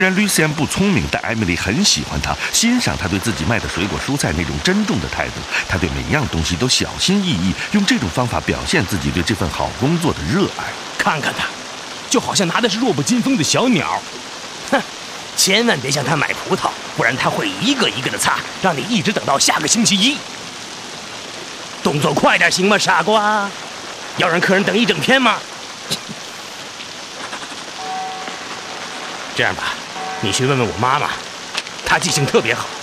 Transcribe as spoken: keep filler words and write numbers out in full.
虽然 Lucien 不聪明，但艾米丽很喜欢他，欣赏他对自己卖的水果蔬菜那种珍重的态度。他对每样东西都小心翼翼，用这种方法表现自己对这份好工作的热爱。 看看他，就好像拿的是弱不禁风的小鸟。哼，千万别向他买葡萄，不然他会一个一个的擦，让你一直等到下个星期一。动作快点行吗，傻瓜？要让客人等一整天吗？这样吧，你去问问我妈妈，她记性特别好。